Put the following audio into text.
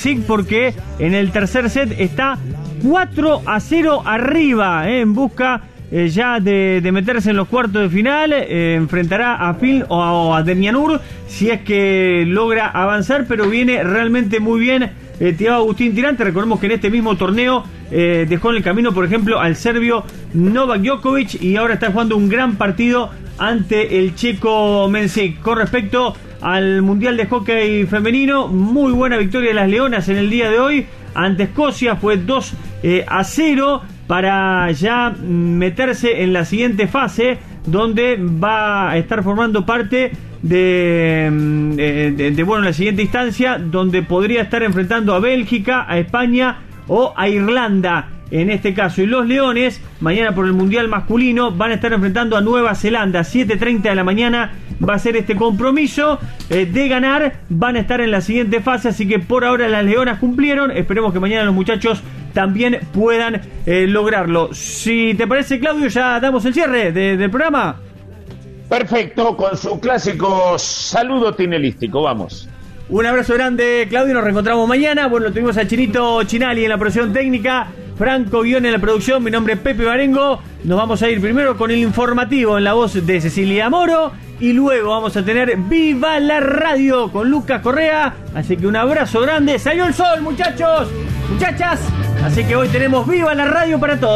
Leipzig, porque en el tercer set está 4-0 arriba, en busca ya de meterse en los cuartos de final. Enfrentará a Phil o a Demianur si es que logra avanzar, pero viene realmente muy bien Thiago Agustín Tirante. Recordemos que en este mismo torneo dejó en el camino, por ejemplo, al serbio Novak Djokovic, y ahora está jugando un gran partido ante el checo Mensik. Con respecto al Mundial de Hockey Femenino, muy buena victoria de las Leonas en el día de hoy ante Escocia, fue 2-0 para ya meterse en la siguiente fase, donde va a estar formando parte de la siguiente instancia, donde podría estar enfrentando a Bélgica, a España o a Irlanda en este caso. Y los Leones, mañana por el Mundial masculino, van a estar enfrentando a Nueva Zelanda. 7:30 de la mañana va a ser este compromiso. De ganar, van a estar en la siguiente fase. Así que por ahora las Leonas cumplieron. Esperemos que mañana los muchachos también puedan lograrlo. Si te parece, Claudio, ya damos el cierre del programa. Perfecto, con su clásico saludo tinelístico, vamos. Un abrazo grande, Claudio, nos reencontramos mañana. Bueno, tuvimos a Chinito Chinali en la producción técnica, Franco Guión en la producción, mi nombre es Pepe Barengo. Nos vamos a ir primero con el informativo en la voz de Cecilia Moro, y luego vamos a tener Viva la Radio con Lucas Correa. Así que un abrazo grande. Salió el sol, muchachos, muchachas. Así que hoy tenemos Viva la Radio para todos.